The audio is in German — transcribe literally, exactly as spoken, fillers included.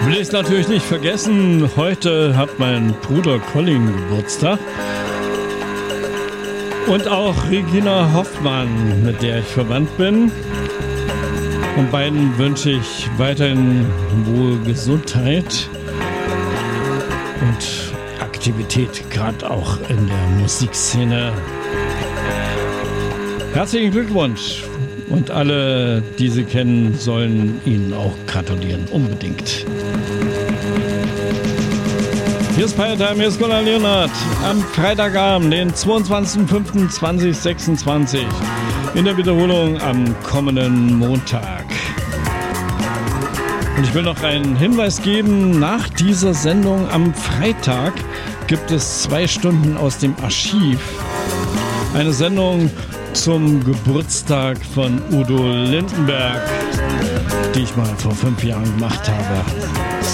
Will ich es natürlich nicht vergessen, heute hat mein Bruder Colin Geburtstag. Und auch Regina Hoffmann, mit der ich verwandt bin. Und beiden wünsche ich weiterhin wohl Gesundheit und Aktivität, gerade auch in der Musikszene. Herzlichen Glückwunsch! Und alle, die Sie kennen, sollen Ihnen auch gratulieren. Unbedingt. Hier ist Feiertime, hier ist Gunnar Leonhardt. Am Freitagabend, den zweiundzwanzigsten fünften zweitausendsechsundzwanzig. In der Wiederholung am kommenden Montag. Und ich will noch einen Hinweis geben. Nach dieser Sendung am Freitag gibt es zwei Stunden aus dem Archiv. Eine Sendung zum Geburtstag von Udo Lindenberg, die ich mal vor fünf Jahren gemacht habe.